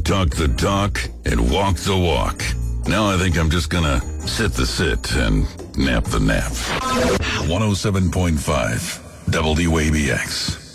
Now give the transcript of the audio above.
talk the talk, and walk the walk. Now I think I'm just gonna sit the sit and nap the nap. 107.5 WABX.